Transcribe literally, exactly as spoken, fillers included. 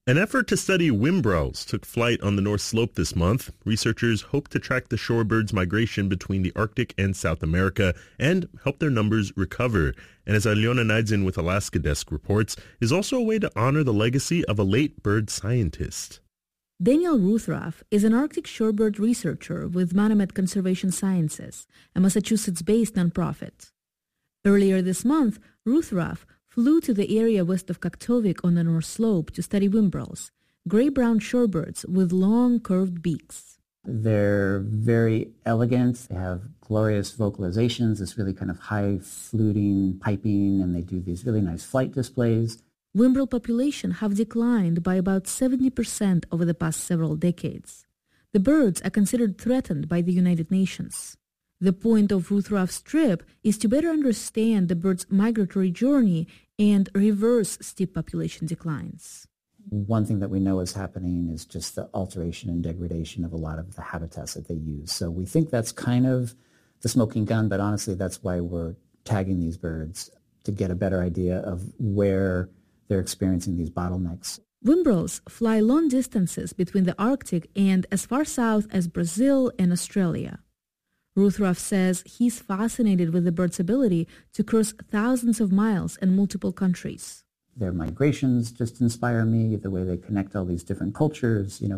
An effort to study whimbrels took flight on the North Slope this month. Researchers hope to track the shorebirds' migration between the Arctic and South America and help their numbers recover. And as Aliona Naidzin with Alaska Desk reports, is also a way to honor the legacy of a late bird scientist. Daniel Ruthroff is an Arctic shorebird researcher with Manomet Conservation Sciences, a Massachusetts-based nonprofit. Earlier this month, Ruthroff flew to the area west of Kaktovik on the North Slope to study whimbrels, gray-brown shorebirds with long, curved beaks. They're very elegant. They have glorious vocalizations, this really kind of high fluting piping, and they do these really nice flight displays. Whimbrel population have declined by about seventy percent over the past several decades. The birds are considered threatened by the United Nations. The point of Ruthroff's trip is to better understand the birds' migratory journey and reverse steep population declines. One thing that we know is happening is just the alteration and degradation of a lot of the habitats that they use. So we think that's kind of the smoking gun, but honestly, that's why we're tagging these birds, to get a better idea of where they're experiencing these bottlenecks. Whimbrels fly long distances between the Arctic and as far south as Brazil and Australia. Ruthroff says he's fascinated with the bird's ability to cross thousands of miles in multiple countries. Their migrations just inspire me, the way they connect all these different cultures, you know,